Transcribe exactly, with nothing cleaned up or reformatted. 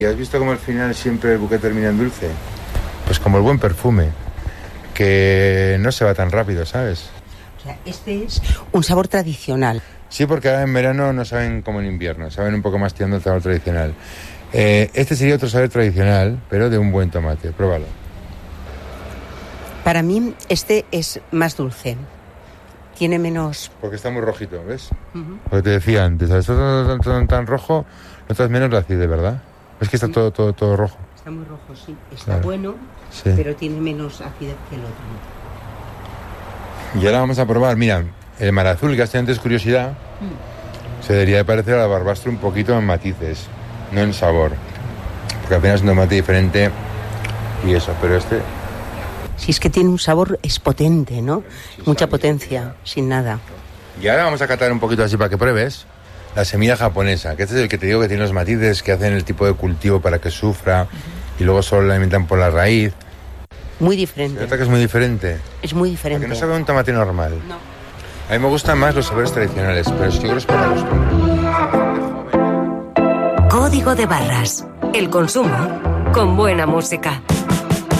¿Y has visto cómo al final siempre el buque termina en dulce? Pues como el buen perfume, que no se va tan rápido, ¿sabes? O sea, este es un sabor tradicional. Sí, porque ahora en verano no saben como en invierno, saben un poco más tirando el sabor tradicional. Eh, este sería otro sabor tradicional, pero de un buen tomate. Pruébalo. Para mí este es más dulce. Tiene menos... Porque está muy rojito, ¿ves? Uh-huh. Porque te decía antes, al estar tan, tan, tan rojo, notas menos la acidez, ¿verdad? Es que está sí. todo, todo, todo rojo. Está muy rojo, sí. Está claro. bueno, sí. pero tiene menos acidez que el otro. Y ahora vamos a probar, mira, el mar azul, que hasta antes curiosidad, mm. se debería de parecer a la barbastro un poquito en matices, no en sabor. Porque al final es un tomate diferente y eso, pero este... Si es que tiene un sabor, es potente, ¿no? Sí, mucha potencia, sin nada. Y ahora vamos a catar un poquito así para que pruebes la semilla japonesa, que este es el que te digo que tiene los matices, que hacen el tipo de cultivo para que sufra, uh-huh. y luego solo la alimentan por la raíz. Muy diferente. ¿Se nota que es muy diferente? Es muy diferente. Porque no sabe un tomate normal. No. A mí me gustan más los sabores tradicionales, pero yo creo que es por la costumbre. Código de Barras. El consumo con buena música.